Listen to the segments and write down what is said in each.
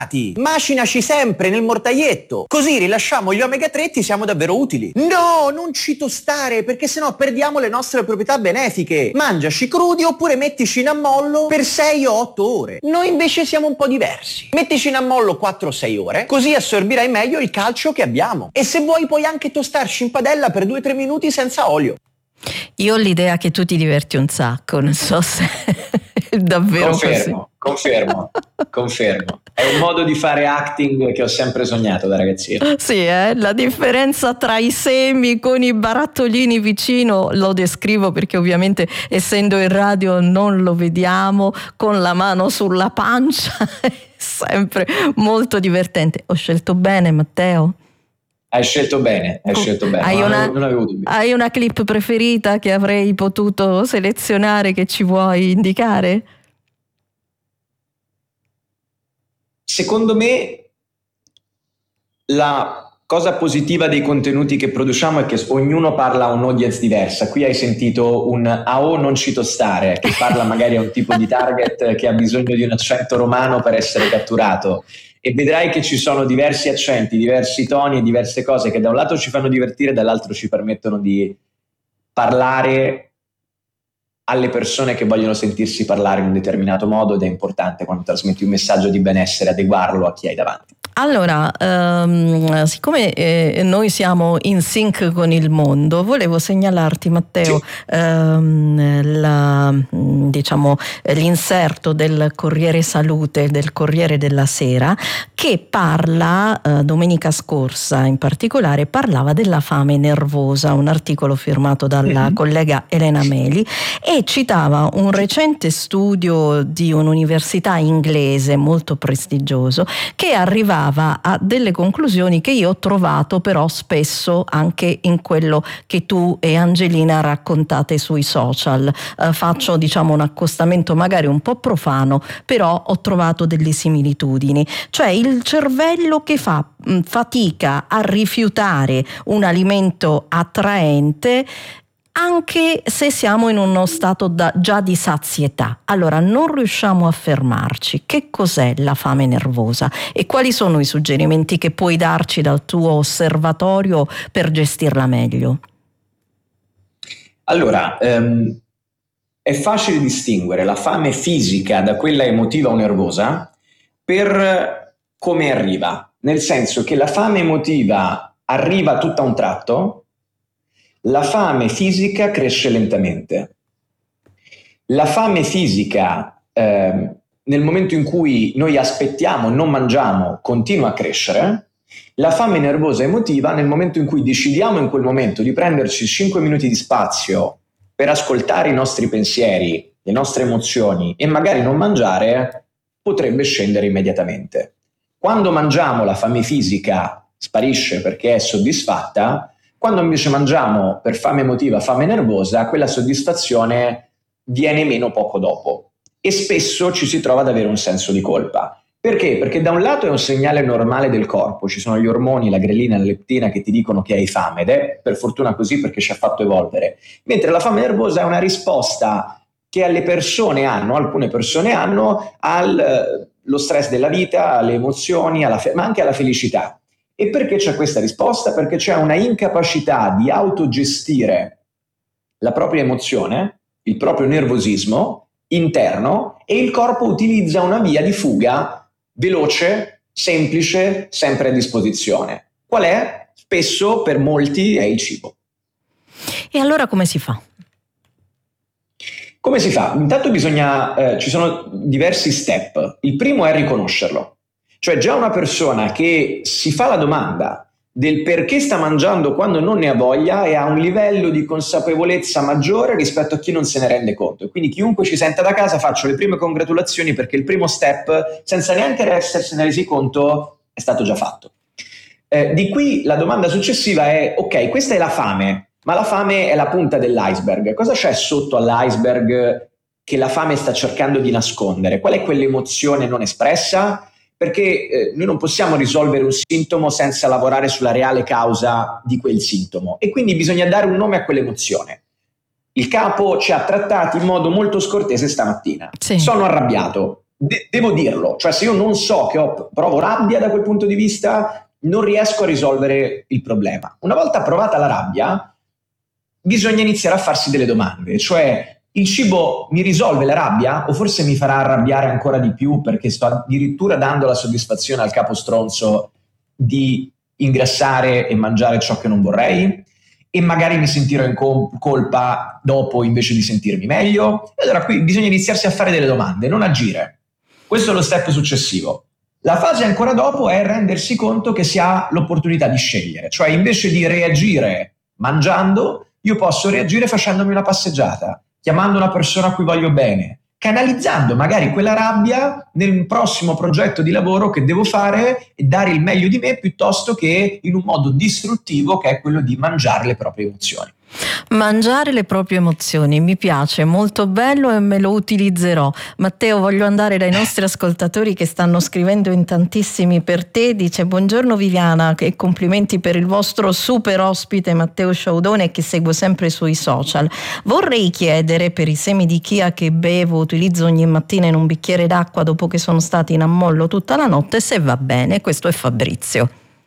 Macinaci sempre nel mortaietto, così rilasciamo gli omega 3 e ti siamo davvero utili. No, non ci tostare, perché sennò perdiamo le nostre proprietà benefiche. Mangiaci crudi oppure mettici in ammollo per 6 o 8 ore. Noi invece siamo un po' diversi. Mettici in ammollo 4-6 ore, così assorbirai meglio il calcio che abbiamo. E se vuoi puoi anche tostarci in padella per 2-3 minuti senza olio. Io ho l'idea che tu ti diverti un sacco, non so se è davvero così. Confermo. È un modo di fare acting che ho sempre sognato da ragazzino. Sì, la differenza tra i semi con i barattolini vicino, lo descrivo perché ovviamente essendo in radio non lo vediamo, con la mano sulla pancia, è sempre molto divertente. Ho scelto bene, Matteo? Hai scelto bene. Non avevo dubbi. Hai una clip preferita che avrei potuto selezionare che ci vuoi indicare? Secondo me la cosa positiva dei contenuti che produciamo è che ognuno parla a un'audience diversa. Qui hai sentito un AO non ci tostare, che parla magari a un tipo di target che ha bisogno di un accento romano per essere catturato. E vedrai che ci sono diversi accenti, diversi toni e diverse cose che da un lato ci fanno divertire, dall'altro ci permettono di parlare alle persone che vogliono sentirsi parlare in un determinato modo, ed è importante quando trasmetti un messaggio di benessere adeguarlo a chi hai davanti. Allora, siccome noi siamo in sync con il mondo, volevo segnalarti, Matteo, l'inserto del Corriere Salute, del Corriere della Sera, che parla, domenica scorsa in particolare, parlava della fame nervosa, un articolo firmato dalla collega Elena Meli, e citava un recente studio di un'università inglese molto prestigioso che arrivava a delle conclusioni che io ho trovato però spesso anche in quello che tu e Angelina raccontate sui social. Faccio un accostamento magari un po' profano, però ho trovato delle similitudini, cioè il cervello che fa fatica a rifiutare un alimento attraente anche se siamo in uno stato già di sazietà. Allora non riusciamo a fermarci. Che cos'è la fame nervosa e quali sono i suggerimenti che puoi darci dal tuo osservatorio per gestirla meglio? Allora, è facile distinguere la fame fisica da quella emotiva o nervosa per come arriva, nel senso che la fame emotiva arriva tutta a un tratto. La fame fisica cresce lentamente. La fame fisica, nel momento in cui noi aspettiamo, non mangiamo, continua a crescere. La fame nervosa emotiva, nel momento in cui decidiamo in quel momento di prenderci 5 minuti di spazio per ascoltare i nostri pensieri, le nostre emozioni e magari non mangiare, potrebbe scendere immediatamente. Quando mangiamo, la fame fisica sparisce perché è soddisfatta. Quando invece mangiamo per fame emotiva, fame nervosa, quella soddisfazione viene meno poco dopo e spesso ci si trova ad avere un senso di colpa. Perché? Perché da un lato è un segnale normale del corpo, ci sono gli ormoni, la grelina e la leptina che ti dicono che hai fame, ed è per fortuna così perché ci ha fatto evolvere, mentre la fame nervosa è una risposta che alle persone hanno, alcune persone hanno, allo stress della vita, alle emozioni, ma anche alla felicità. E perché c'è questa risposta? Perché c'è una incapacità di autogestire la propria emozione, il proprio nervosismo interno, e il corpo utilizza una via di fuga veloce, semplice, sempre a disposizione. Qual è? Spesso per molti è il cibo. E allora come si fa? Come si fa? Intanto ci sono diversi step. Il primo è riconoscerlo. Cioè già una persona che si fa la domanda del perché sta mangiando quando non ne ha voglia e ha un livello di consapevolezza maggiore rispetto a chi non se ne rende conto. E quindi chiunque ci senta da casa, faccio le prime congratulazioni perché il primo step, senza neanche essersene resi conto, è stato già fatto. Di qui la domanda successiva è: ok, questa è la fame, ma la fame è la punta dell'iceberg. Cosa c'è sotto all'iceberg che la fame sta cercando di nascondere? Qual è quell'emozione non espressa? Perché noi non possiamo risolvere un sintomo senza lavorare sulla reale causa di quel sintomo, e quindi bisogna dare un nome a quell'emozione. Il capo ci ha trattati in modo molto scortese stamattina. Sì. Sono arrabbiato. devo dirlo, cioè se io non so che provo rabbia da quel punto di vista, non riesco a risolvere il problema. Una volta provata la rabbia, bisogna iniziare a farsi delle domande, cioè il cibo mi risolve la rabbia o forse mi farà arrabbiare ancora di più perché sto addirittura dando la soddisfazione al capo stronzo di ingrassare e mangiare ciò che non vorrei e magari mi sentirò in colpa dopo invece di sentirmi meglio. E allora qui bisogna iniziarsi a fare delle domande, non agire. Questo è lo step successivo. La fase ancora dopo è rendersi conto che si ha l'opportunità di scegliere, cioè invece di reagire mangiando, io posso reagire facendomi una passeggiata, chiamando una persona a cui voglio bene, canalizzando magari quella rabbia nel prossimo progetto di lavoro che devo fare e dare il meglio di me piuttosto che in un modo distruttivo che è quello di mangiare le proprie emozioni. Mangiare le proprie emozioni, mi piace, molto bello e me lo utilizzerò. Matteo, voglio andare dai nostri ascoltatori che stanno scrivendo in tantissimi per te. Dice: buongiorno Viviana e complimenti per il vostro super ospite Matteo Sciaudone che seguo sempre sui social. Vorrei chiedere per i semi di chia che bevo, utilizzo ogni mattina in un bicchiere d'acqua dopo che sono stati in ammollo tutta la notte, se va bene. Questo è Fabrizio.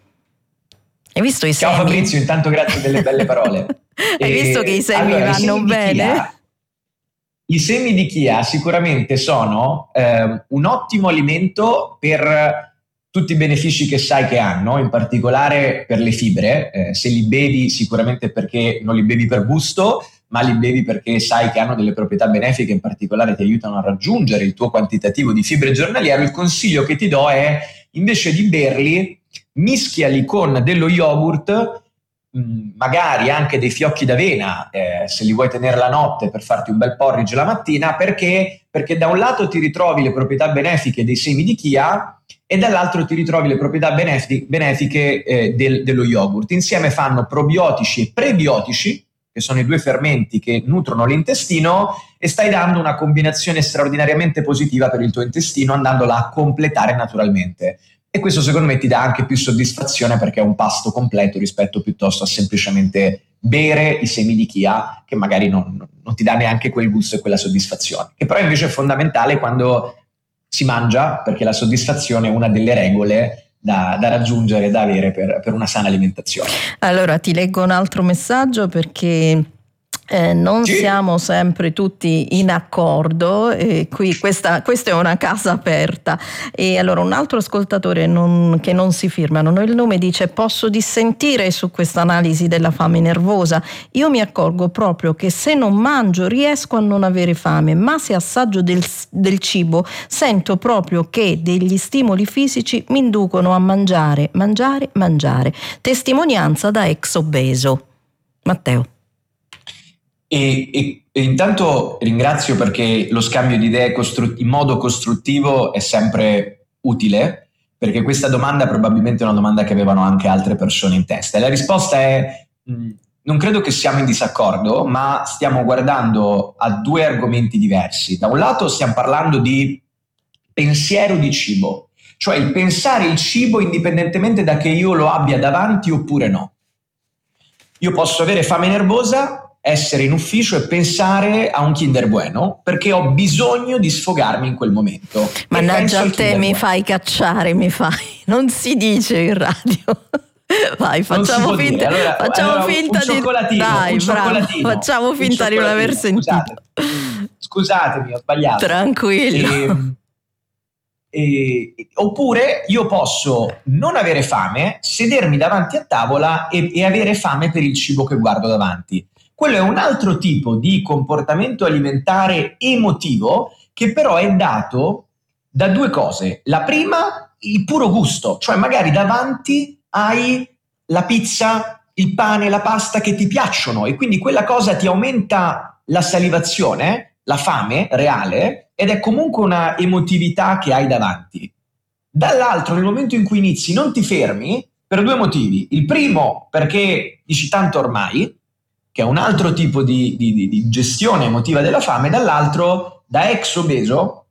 Hai visto i semi? Ciao Fabrizio, intanto grazie delle belle parole. Hai visto che i semi vanno bene? I semi di chia sicuramente sono un ottimo alimento per tutti i benefici che sai che hanno, in particolare per le fibre. Se li bevi sicuramente perché non li bevi per gusto, ma li bevi perché sai che hanno delle proprietà benefiche, in particolare ti aiutano a raggiungere il tuo quantitativo di fibre giornaliero. Il consiglio che ti do è, invece di berli, mischiali con dello yogurt, magari anche dei fiocchi d'avena, se li vuoi tenere la notte per farti un bel porridge la mattina, perché da un lato ti ritrovi le proprietà benefiche dei semi di chia e dall'altro ti ritrovi le proprietà benefiche dello yogurt. Insieme fanno probiotici e prebiotici, che sono i due fermenti che nutrono l'intestino, e stai dando una combinazione straordinariamente positiva per il tuo intestino, andandola a completare naturalmente. E questo secondo me ti dà anche più soddisfazione perché è un pasto completo rispetto piuttosto a semplicemente bere i semi di chia, che magari non ti dà neanche quel gusto e quella soddisfazione, che però invece è fondamentale quando si mangia, perché la soddisfazione è una delle regole da raggiungere, da avere per una sana alimentazione. Allora ti leggo un altro messaggio perché non siamo sempre tutti in accordo e qui questa è una casa aperta. E allora un altro ascoltatore che non si firma, non ho il nome, dice: posso dissentire su questa analisi della fame nervosa? Io mi accorgo proprio che se non mangio riesco a non avere fame, ma se assaggio del cibo sento proprio che degli stimoli fisici mi inducono a mangiare. Testimonianza da ex obeso. Matteo. E intanto ringrazio perché lo scambio di idee in modo costruttivo è sempre utile, perché questa domanda probabilmente è una domanda che avevano anche altre persone in testa. E la risposta è: non credo che siamo in disaccordo, ma stiamo guardando a due argomenti diversi. Da un lato stiamo parlando di pensiero di cibo, cioè il pensare il cibo indipendentemente da che io lo abbia davanti oppure no. Io posso avere fame nervosa, essere in ufficio e pensare a un Kinder Bueno perché ho bisogno di sfogarmi in quel momento. Mannaggia a te, mi fai cacciare, non si dice in radio. Vai, facciamo finta, allora, finta facciamo finta di non aver sentito. Scusatemi, ho sbagliato. Tranquillo. Oppure io posso non avere fame, sedermi davanti a tavola e avere fame per il cibo che guardo davanti. Quello è un altro tipo di comportamento alimentare emotivo che però è dato da due cose. La prima, il puro gusto, cioè magari davanti hai la pizza, il pane, la pasta che ti piacciono e quindi quella cosa ti aumenta la salivazione, la fame reale, ed è comunque una emotività che hai davanti. Dall'altro, nel momento in cui inizi, non ti fermi per due motivi. Il primo, perché dici tanto ormai, che è un altro tipo di gestione emotiva della fame. Dall'altro, da ex obeso,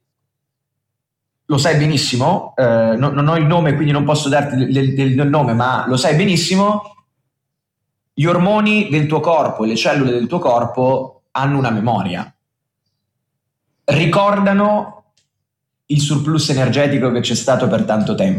lo sai benissimo, non ho il nome quindi non posso darti il nome, ma lo sai benissimo, gli ormoni del tuo corpo e le cellule del tuo corpo hanno una memoria, ricordano il surplus energetico che c'è stato per tanto tempo.